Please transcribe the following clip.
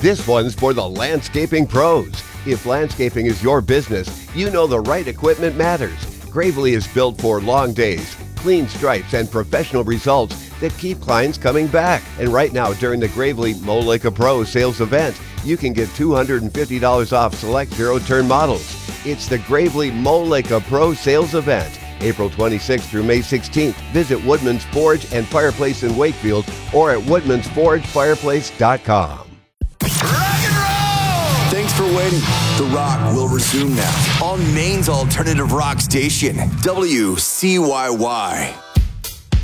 This one's for the landscaping pros. If landscaping is your business, you know the right equipment matters. Gravely is built for long days, clean stripes, and professional results that keep clients coming back. And right now, during the Gravely Moleka Pro sales event, you can get $250 off select zero-turn models. It's the Gravely Moleka Pro sales event, April 26th through May 16th. Visit Woodman's Forge and Fireplace in Wakefield or at woodmansforgefireplace.com. Thanks for waiting. The Rock will resume now on Maine's alternative rock station, WCYY.